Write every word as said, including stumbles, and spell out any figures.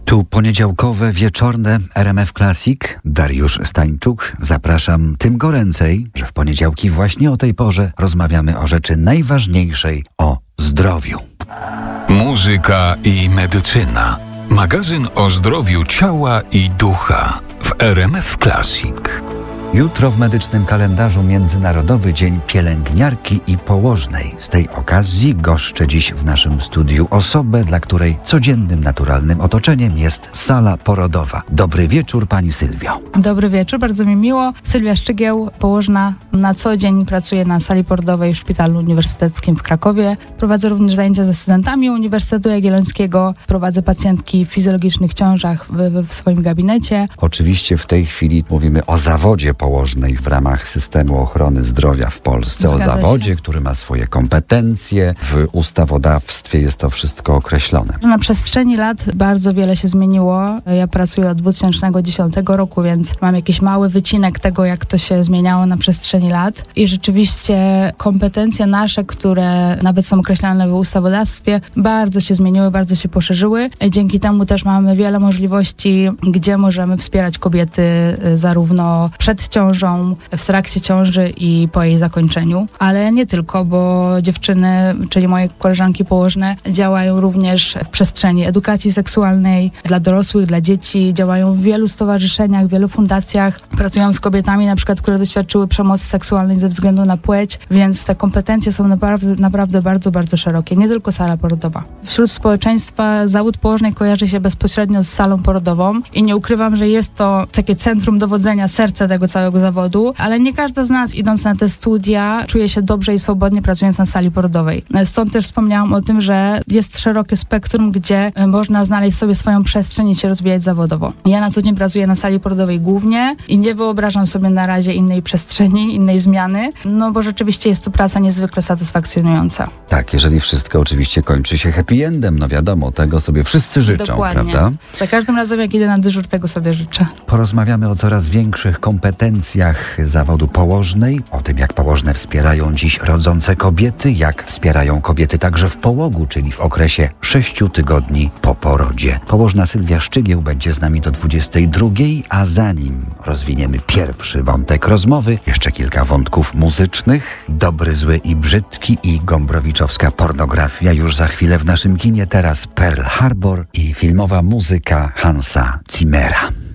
Tu poniedziałkowe, wieczorne R M F Classic. Dariusz Stańczuk. Zapraszam tym goręcej, że w poniedziałki właśnie o tej porze rozmawiamy o rzeczy najważniejszej, o zdrowiu. Muzyka i medycyna. Magazyn o zdrowiu ciała i ducha w R M F Classic. Jutro w medycznym kalendarzu Międzynarodowy Dzień Pielęgniarki i Położnej. Z tej okazji goszczę dziś w naszym studiu osobę, dla której codziennym, naturalnym otoczeniem jest sala porodowa. Dobry wieczór, pani Sylwio. Dobry wieczór, bardzo mi miło. Sylwia Szczygieł, położna. Na co dzień pracuję na sali porodowej w Szpitalu Uniwersyteckim w Krakowie. Prowadzę również zajęcia ze studentami Uniwersytetu Jagiellońskiego. Prowadzę pacjentki w fizjologicznych ciążach w, w swoim gabinecie. Oczywiście w tej chwili mówimy o zawodzie położnej w ramach systemu ochrony zdrowia w Polsce. Zgadza o zawodzie, się. który ma swoje kompetencje. W ustawodawstwie jest to wszystko określone. Na przestrzeni lat bardzo wiele się zmieniło. Ja pracuję od dwa tysiące dziesiątego roku, więc mam jakiś mały wycinek tego, jak to się zmieniało na przestrzeni lat. I rzeczywiście kompetencje nasze, które nawet są określane w ustawodawstwie, bardzo się zmieniły, bardzo się poszerzyły. Dzięki temu też mamy wiele możliwości, gdzie możemy wspierać kobiety zarówno przed ciążą, w trakcie ciąży i po jej zakończeniu. Ale nie tylko, bo dziewczyny, czyli moje koleżanki położne, działają również w przestrzeni edukacji seksualnej dla dorosłych, dla dzieci. Działają w wielu stowarzyszeniach, w wielu fundacjach. Pracują z kobietami, na przykład, które doświadczyły przemocy seksualnej ze względu na płeć, więc te kompetencje są naprawdę, naprawdę bardzo, bardzo szerokie. Nie tylko sala porodowa. Wśród społeczeństwa zawód położnej kojarzy się bezpośrednio z salą porodową i nie ukrywam, że jest to takie centrum dowodzenia, serce tego całego zawodu, ale nie każda z nas, idąc na te studia, czuje się dobrze i swobodnie pracując na sali porodowej. Stąd też wspomniałam o tym, że jest szerokie spektrum, gdzie można znaleźć sobie swoją przestrzeń i się rozwijać zawodowo. Ja na co dzień pracuję na sali porodowej głównie i nie wyobrażam sobie na razie innej przestrzeni, innej zmiany, no bo rzeczywiście jest to praca niezwykle satysfakcjonująca. Tak, jeżeli wszystko oczywiście kończy się happy endem, no wiadomo, tego sobie wszyscy życzą, Dokładnie. prawda? Za każdym razem, jak idę na dyżur, tego sobie życzę. Porozmawiamy o coraz większych kompetencjach zawodu położnej, o tym, jak położne wspierają dziś rodzące kobiety, jak wspierają kobiety także w połogu, czyli w okresie sześciu tygodni po porodzie. Położna Sylwia Szczygieł będzie z nami do dwudziestej drugiej, a zanim rozwiniemy pierwszy wątek rozmowy, jeszcze kilka wątków muzycznych. Dobry, zły i brzydki i gombrowiczowska pornografia już za chwilę w naszym kinie. Teraz Pearl Harbor i filmowa muzyka Hansa Zimmera.